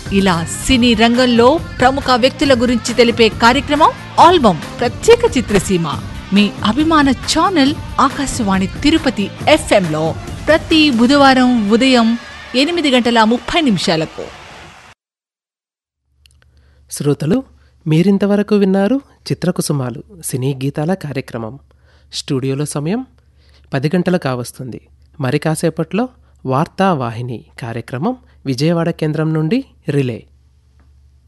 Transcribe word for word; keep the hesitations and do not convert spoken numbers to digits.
ఇలా సినీ రంగంలో ప్రముఖ వ్యక్తుల గురించి తెలిపే కార్యక్రమం ఆల్బమ్ ప్రత్యేక చిత్రసీమ మీ అభిమాన ఛానల్ ఆకాశవాణి తిరుపతి ఎఫ్ఎం లో ప్రతి బుధవారం ఉదయం ఎనిమిది గంటల ముప్పై నిమిషాలకు. శ్రోతలు, మీరింతవరకు విన్నారు చిత్రకుసుమాలు సినీ గీతాల కార్యక్రమం. స్టూడియోలో సమయం పది గంటలు కావస్తుంది. మరి కాసేపట్లో వార్తావాహిని కార్యక్రమం విజయవాడ కేంద్రం నుండి రిలే.